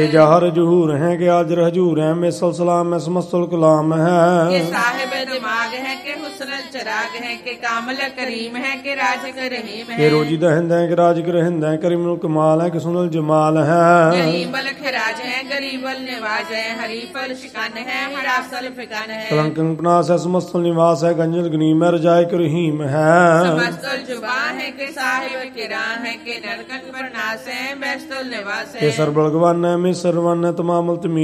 जहर जहूर है कि आजर हजूर है मिसल सलाम है समस्तुल कलाम है साहिब दिमाग है कि हुस्न चराग है कि कामल करीम है कि राजिक रहीम है कि रोजी दहिंद है कि राजिक रहिंद है करीमुल कमाल है कि सुनल जमाल है गरीबल खराज है गरीबल निवाज है हरीफल शिकन है हरासल फिकन है कलंकन पनास है समस्तुल निवास है गंजल गनीम है रजाए के रहीम है समस्तुल जुबा है कि साहिब किरा है कि नरकन पर नास है बेस्तुल निवास है कि सरबलगवान है में सरवन है तमामुल तमीम